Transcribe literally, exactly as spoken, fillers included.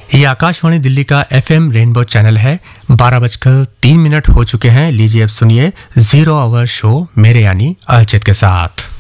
ये आकाशवाणी दिल्ली का FM rainbow channel है। बारह बजकर तीन मिनट हो चुके हैं। लीजिए अब सुनिए जीरो आवर शो मेरे यानी अर्चित के साथ।